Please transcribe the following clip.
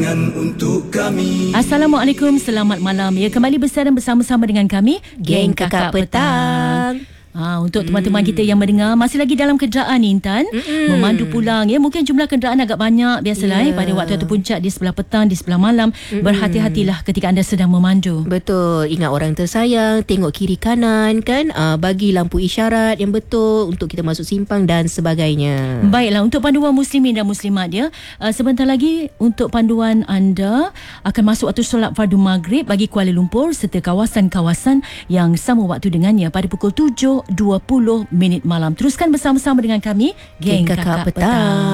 bimbingan untuk kami. Assalamualaikum, selamat malam. Ya, kembali bersama dengan kami, Geng Kakak Petang. Untuk teman-teman kita yang mendengar masih lagi dalam kenderaan Intan, memandu pulang ya, mungkin jumlah kenderaan agak banyak biasalah pada waktu puncak di sebelah petang, di sebelah malam. Berhati-hatilah ketika anda sedang memandu. Betul, ingat orang tersayang, tengok kiri kanan kan, bagi lampu isyarat yang betul untuk kita masuk simpang dan sebagainya. Baiklah, untuk panduan muslimin dan muslimat ya, sebentar lagi untuk panduan anda akan masuk waktu solat fardu maghrib bagi Kuala Lumpur serta kawasan-kawasan yang sama waktu dengannya pada pukul 7:20 malam. Teruskan bersama-sama dengan kami, Geng Kakak Petang.